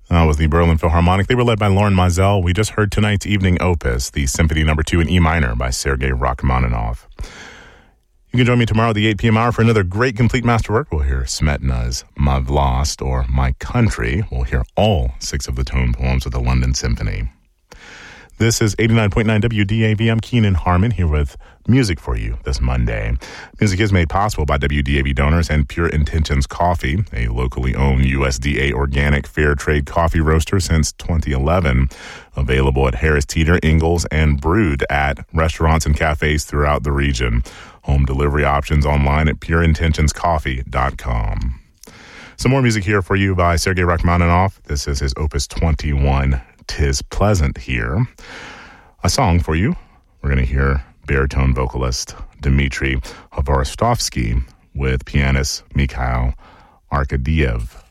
Was the Berlin Philharmonic. They were led by Lauren Mizell. We just heard tonight's evening opus, the Symphony No. 2 in E minor by Sergei Rachmaninoff. You can join me tomorrow at the 8 p.m. hour for another great complete masterwork. We'll hear Smetana's My Vlast or My Country. We'll hear all 6 of the tone poems of the London Symphony. This is 89.9 WDAV. I'm Keenan Harmon here with music for you this Monday. Music is made possible by WDAV donors and Pure Intentions Coffee, a locally owned USDA organic fair trade coffee roaster since 2011. Available at Harris Teeter, Ingalls, and brewed at restaurants and cafes throughout the region. Home delivery options online at pureintentionscoffee.com. Some more music here for you by Sergei Rachmaninoff. This is his Opus 21, 'Tis Pleasant Here. A song for you. We're going to hear baritone vocalist Dmitry Hvorostovsky with pianist Mikhail Arkadiev.